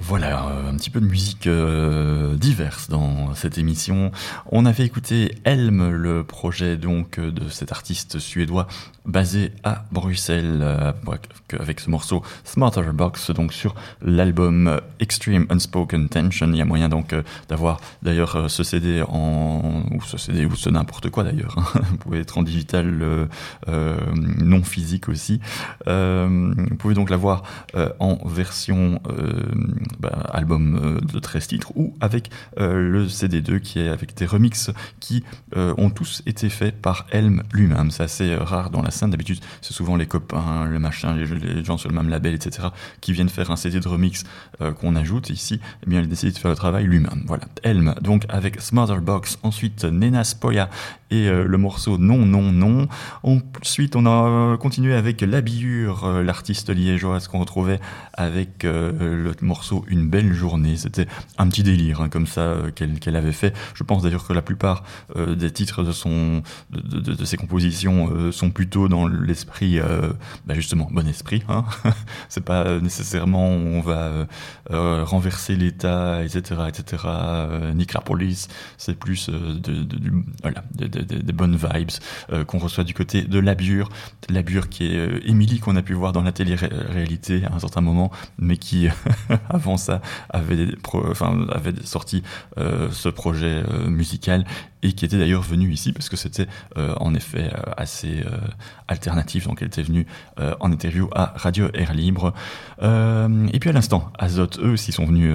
Voilà, un petit peu de musique diverse dans cette émission. On avait écouté Helm, le projet donc de cet artiste suédois basé à Bruxelles, avec ce morceau Smarter Box, donc sur l'album Extreme Unspoken Tension. Il y a moyen donc d'avoir d'ailleurs ce CD ou ce n'importe quoi d'ailleurs. Vous pouvez être en digital non physique aussi. Vous pouvez donc l'avoir en version album de 13 titres ou avec le CD2 qui est avec des remixes qui ont tous été faits par Helm lui-même. C'est assez rare dans la scène. D'habitude, c'est souvent les copains, les machins, les gens sur le même label, etc. qui viennent faire un CD de remix qu'on ajoute. Ici, eh bien, il décide de faire le travail lui-même. Voilà. Helm, donc avec Smarter Box. Ensuite, Nena Spoya et le morceau Non, Non, Non. Ensuite, on a continué avec Labillure, l'artiste liégeoise qu'on retrouvait avec le morceau Une belle journée. C'était un petit délire comme ça qu'elle avait fait. Je pense d'ailleurs que la plupart des titres de ses compositions sont plutôt dans l'esprit, justement, bon esprit. Hein. C'est pas nécessairement on va renverser l'État, etc., nique la police. C'est plus des bonnes vibes qu'on reçoit du côté de Labure qui est Émilie qu'on a pu voir dans la télé-réalité à un certain moment, mais qui avant ça avait sorti ce projet musical et qui était d'ailleurs venu ici parce que c'était en effet assez alternatif. Donc elle était venue en interview à Radio Air Libre. Et puis à l'instant, Azote, eux aussi sont venus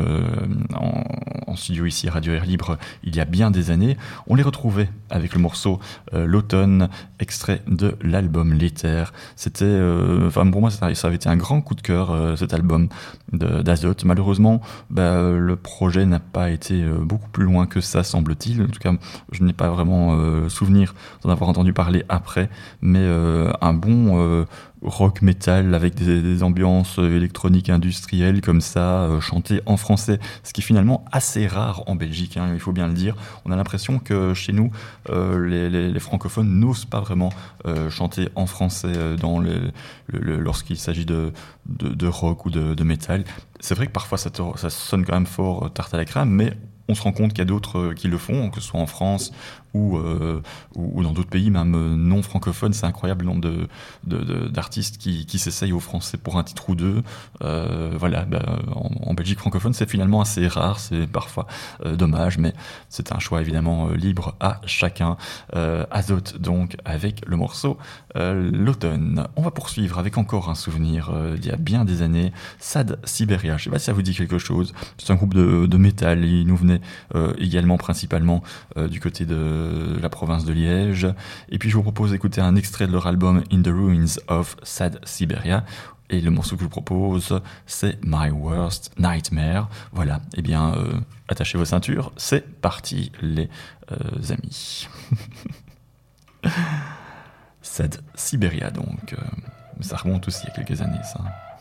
en studio ici à Radio Air Libre il y a bien des années. On les retrouvait avec le morceau L'automne, extrait de l'album L'éther. C'était, pour moi, ça avait été un grand coup de cœur, cet album d'Azote. Malheureusement, le projet n'a pas été beaucoup plus loin que ça, semble-t-il. En tout cas, je n'ai pas vraiment souvenir d'en avoir entendu parler après, mais un bon rock metal avec des ambiances électroniques industrielles comme ça, chanté en français, ce qui est finalement assez rare en Belgique, hein, il faut bien le dire. On a l'impression que chez nous, les francophones n'osent pas vraiment chanter en français lorsqu'il s'agit de rock ou de métal. C'est vrai que parfois ça sonne quand même fort tarte à la crème, mais on se rend compte qu'il y a d'autres qui le font, que ce soit en France ou dans d'autres pays, même non francophones. C'est incroyable le nombre d'artistes qui s'essayent au français pour un titre ou deux. En Belgique francophone, c'est finalement assez rare, c'est parfois dommage, mais c'est un choix évidemment libre à chacun. Azote donc avec le morceau L'automne. On va poursuivre avec encore un souvenir d'il y a bien des années, Sad Siberia. Je sais pas si ça vous dit quelque chose. C'est un groupe de métal. Il nous venait également principalement du côté de la province de Liège. Et puis je vous propose d'écouter un extrait de leur album In the Ruins of Sad Siberia. Et le morceau que je vous propose, c'est My Worst Nightmare. Voilà, eh bien, attachez vos ceintures, c'est parti les amis. Sad Siberia donc. Ça remonte aussi il y a quelques années ça.